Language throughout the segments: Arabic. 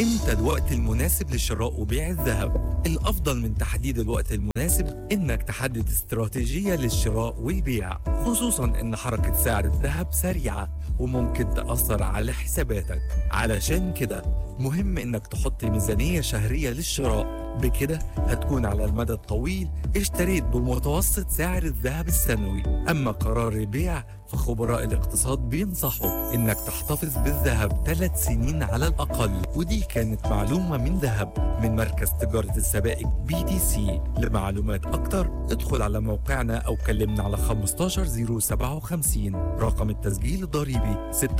امتى الوقت المناسب لشراء وبيع الذهب؟ الأفضل من تحديد الوقت المناسب إنك تحدد استراتيجية للشراء والبيع، خصوصاً إن حركة سعر الذهب سريعة وممكن تأثر على حساباتك. علشان كده مهم إنك تحط ميزانية شهرية للشراء، بكده هتكون على المدى الطويل اشتريت بمتوسط سعر الذهب السنوي. أما قرار البيع فخبراء الاقتصاد بينصحوا إنك تحتفظ بالذهب 3 سنين على الأقل. ودي كانت معلومة من ذهب من مركز تجارة السبائك BTC. لمعلومات أكتر ادخل على موقعنا أو كلمنا على 15057. رقم التسجيل الضريبي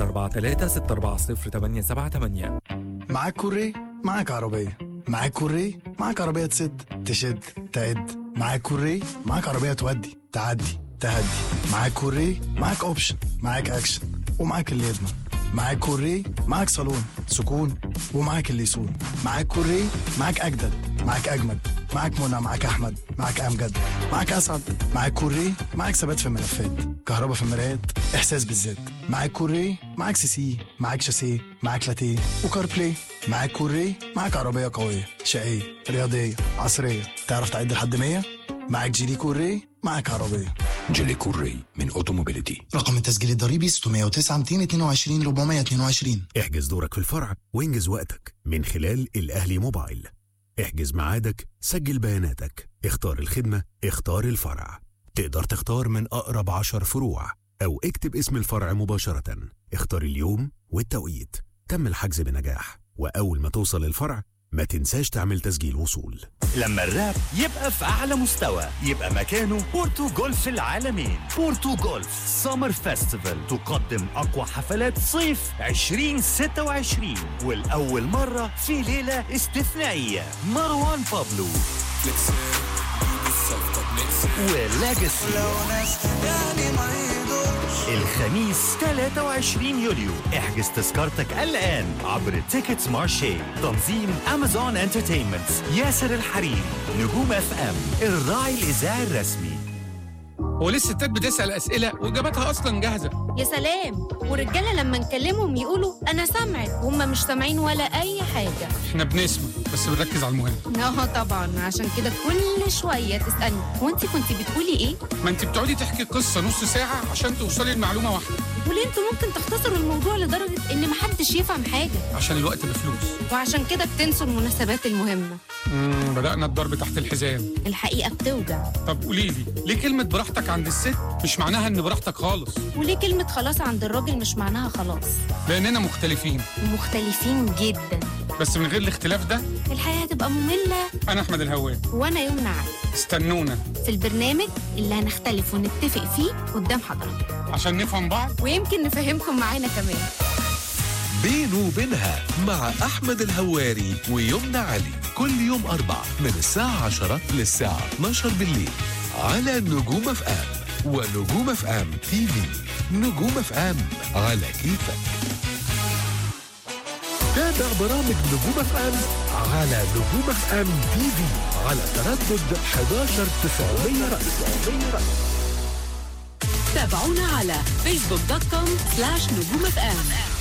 643-640-878. معاك كوري معاك عربية، معاك كوري معاك عربية تشد تعد، معاك كوري معاك عربية تودي تعدي تهدي، معاك كوري معاك اوبشن، معاك اكشن ومعاك اللي يضمن، معاك كوري معاك صالون سكون ومعاك اللي يسون، معاك كوري معاك اجدد معاك اجمد، معاك منى معاك احمد معاك امجد معاك اسعد، معاك كوري معاك ثبات في الملفات، كهرباء في المرايات، احساس بالذات، معاك كوري معاك سي معاك شاسيه معاك لاتيه وكار بلاي، معاك كوري معاك عربيه قويه شقيه رياضيه عصريه تعرف تعد لحد 100، معاك جيلي كوري معاك عربيه. جيلي كوري من اوتوموبيليتي. رقم التسجيل الضريبي 609 222 422. احجز دورك في الفرع وانجز وقتك من خلال الأهلي موبايل. احجز ميعادك، سجل بياناتك، اختار الخدمة، اختار الفرع. تقدر تختار من أقرب 10 فروع أو اكتب اسم الفرع مباشرة. اختار اليوم والتوقيت. تم الحجز بنجاح، وأول ما توصل الفرع ما تنساش تعمل تسجيل وصول. لما الراب يبقى في أعلى مستوى يبقى مكانه بورتو جولف العالمين. بورتو جولف سمر فيستيفال تقدم أقوى حفلات صيف 2026، والأول مرة في ليلة استثنائية مروان بابلو ولاجاسي. الخميس 23 يوليو احجز تذكرتك الآن عبر تيكتس مارشي. تنظيم أمازون انترتينمنت. ياسر الحريري، نجوم FM، الراعي الإذاعي الرسمي. هو لسه الستات بتسأل أسئلة وإجاباتها أصلا جاهزة. يا سلام، والرجالة لما نكلمهم يقولوا أنا سامعك وهم مش سامعين ولا أي حاجة. احنا بنسمع بس بنركز على المهم. طبعا، عشان كده كل شوية تسألني وانت كنت بتقولي ايه؟ ما انت بتقعدي تحكي قصة نص ساعة عشان توصلي لمعلومة واحدة. وليه انتوا ممكن تختصروا الموضوع لدرجة ان محدش يفهم حاجة؟ عشان الوقت بفلوس. وعشان كده بتنسوا المناسبات المهمة. بدأنا الضرب تحت الحزام. الحقيقة بتوجع. طب قولي لي ليه كلمة براحتك عند الست مش معناها ان براحتك خالص؟ وليه كلمة خلاص عند الراجل مش معناها خلاص؟ لأننا مختلفين. ومختلفين جدا. بس من غير الاختلاف ده الحياة هتبقى مملة. أنا أحمد الهوان. وأنا يمنى علي. استنونا في البرنامج اللي هنختلف ونتفق فيه قدام حضرتك عشان نفهم بعض ويمكن نفهمكم معانا كمان. بينه وبينها مع أحمد الهواري ويمنى علي كل يوم أربع من الساعة 10 للساعة 12 بالليل على نجوم FM ونجوم FM TV. نجوم FM على كيفك. تابع برامج نجوم FM على نجوم FM TV على تردد 11900 رأس. تابعونا على facebook.com/نجوم FM.